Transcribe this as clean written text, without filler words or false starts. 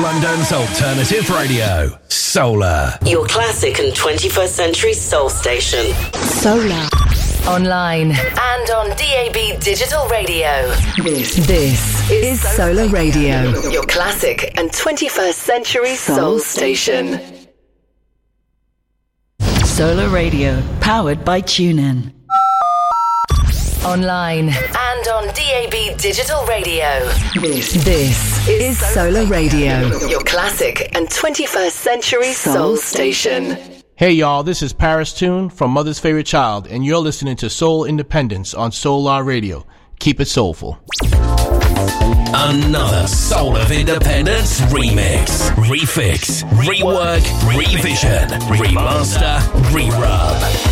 London's alternative radio. Solar. Your classic and 21st century soul station. Solar. Online and on DAB digital radio. This is Solar Radio. Your classic and 21st century soul station. Solar Radio, powered by TuneIn. Online and on DAB digital radio. This is Solar Radio. Your classic and 21st century soul station. Hey y'all, this is Paris Tune from Mother's Favorite Child, and you're listening to Soul Independence on Solar Radio. Keep it soulful. Another Soul of Independence remix, refix, rework, revision, remaster, rerun.